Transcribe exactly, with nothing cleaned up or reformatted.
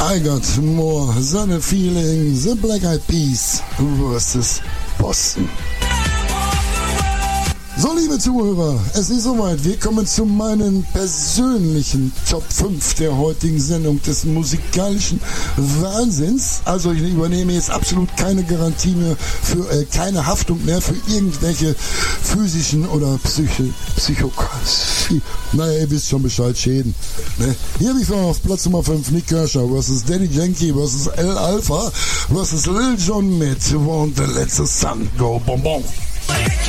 I Got More, Sunny Feeling, The Black Eyed Peas versus Boston. So, liebe Zuhörer, es ist soweit. Wir kommen zu meinen persönlichen Top fünf der heutigen Sendung des musikalischen Wahnsinns. Also ich übernehme jetzt absolut keine Garantie mehr, für äh, keine Haftung mehr für irgendwelche physischen oder Psyche, Psychokasie. Naja, ihr wisst schon Bescheid, Schäden. Ne? Hier habe ich noch auf Platz Nummer fünf Nick Kershaw versus Daddy Yankee versus El Alpha versus Lil Jon mit Won't Let the Sun Go Bonbon.